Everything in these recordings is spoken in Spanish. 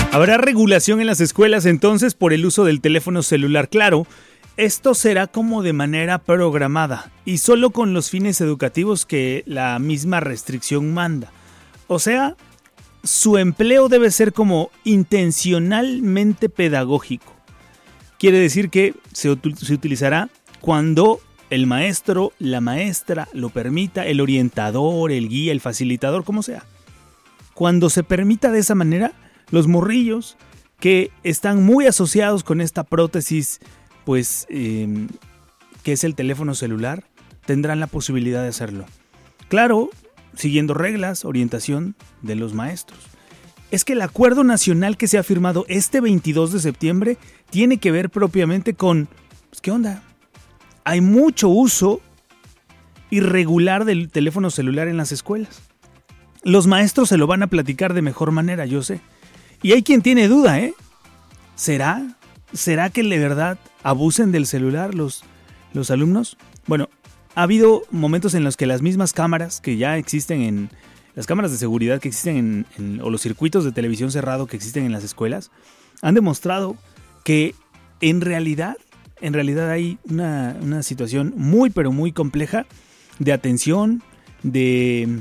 ¿Habrá regulación en las escuelas entonces por el uso del teléfono celular? Claro, esto será como de manera programada y solo con los fines educativos que la misma restricción manda. O sea, su empleo debe ser como intencionalmente pedagógico. Quiere decir que se utilizará cuando el maestro, la maestra lo permita, el orientador, el guía, el facilitador, como sea. Cuando se permita de esa manera, los morrillos que están muy asociados con esta prótesis, pues, que es el teléfono celular, tendrán la posibilidad de hacerlo. Claro, siguiendo reglas, orientación de los maestros. Es que el acuerdo nacional que se ha firmado este 22 de septiembre tiene que ver propiamente con, pues, ¿qué onda? Hay mucho uso irregular del teléfono celular en las escuelas. Los maestros se lo van a platicar de mejor manera, yo sé. Y hay quien tiene duda, ¿eh? ¿Será que de verdad abusen del celular los alumnos? Bueno, ha habido momentos en los que las mismas cámaras que ya existen las cámaras de seguridad que existen o los circuitos de televisión cerrado que existen en las escuelas han demostrado que en realidad hay una situación muy pero muy compleja de atención, de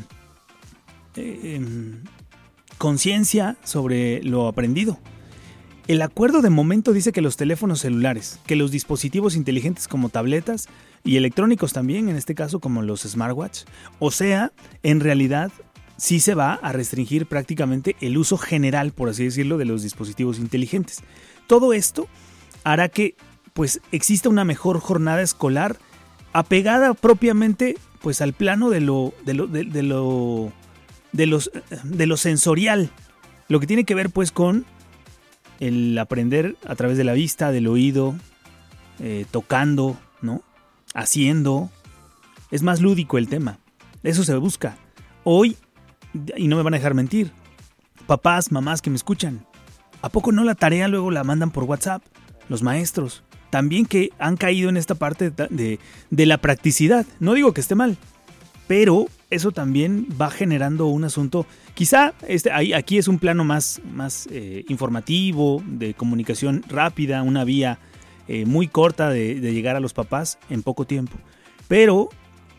conciencia sobre lo aprendido. El acuerdo de momento dice que los teléfonos celulares, que los dispositivos inteligentes como tabletas y electrónicos también, en este caso como los smartwatch, o sea, en realidad sí se va a restringir prácticamente el uso general, por así decirlo, de los dispositivos inteligentes. Todo esto hará que pues exista una mejor jornada escolar apegada propiamente pues al plano de lo sensorial, lo que tiene que ver pues con el aprender a través de la vista, del oído, tocando, ¿no? Haciendo. Es más lúdico el tema. Eso se busca. Hoy, y no me van a dejar mentir, papás, mamás que me escuchan, ¿a poco no la tarea luego la mandan por WhatsApp? Los maestros, también que han caído en esta parte de la practicidad. No digo que esté mal, pero eso también va generando un asunto, quizá aquí es un plano más informativo, de comunicación rápida, una vía muy corta de llegar a los papás en poco tiempo. Pero,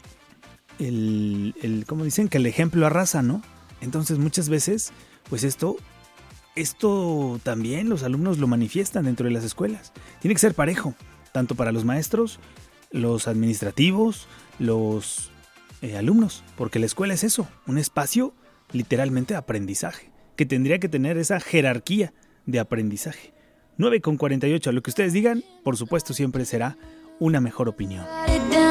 como dicen, que el ejemplo arrasa, ¿no? Entonces muchas veces, pues esto también los alumnos lo manifiestan dentro de las escuelas. Tiene que ser parejo, tanto para los maestros, los administrativos, los alumnos, porque la escuela es eso, un espacio literalmente de aprendizaje, que tendría que tener esa jerarquía de aprendizaje. 9:48, lo que ustedes digan, por supuesto siempre será una mejor opinión.